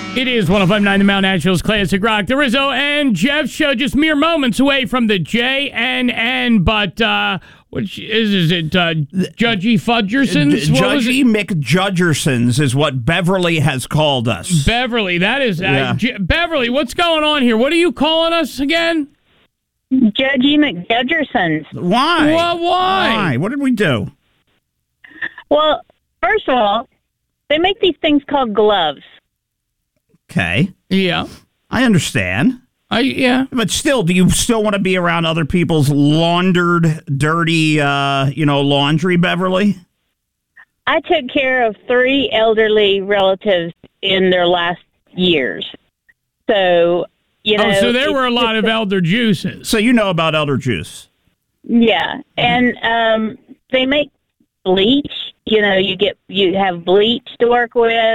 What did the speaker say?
It is 105.9 The Mount Nashville's Classic Rock. The Rizzo and Jeff show just mere moments away from the JNN, but which is it Judgy Fudgersons? Judgy McJudgersons is what Beverly has called us. Beverly, that is... Beverly, what's going on here? What are you calling us again? Judgy McJudgersons. Why? Well, why? What did we do? Well, first of all, they make these things called gloves. Okay. Yeah. I understand. Yeah. But still, do you still want to be around other people's laundered, dirty, laundry, Beverly? I took care of 3 elderly relatives in their last years. So, so there were a lot of elder juices. So you know about elder juice. Yeah. And they make bleach. You have bleach to work with.